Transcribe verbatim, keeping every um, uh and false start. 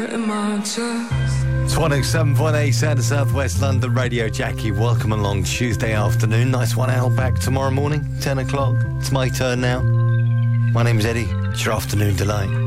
It's one oh seven point eight Sound of South West London Radio. Jackie, welcome along Tuesday afternoon. Nice one hour back tomorrow morning, ten o'clock. It's my turn now. My name's Eddie. It's your afternoon delight.